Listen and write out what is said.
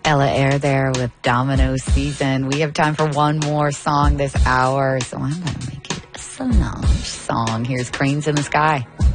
Ella Eyre there with Domino Season. We have time for one more song this hour, so I'm going to make it a Solange song. Here's Cranes in the Sky.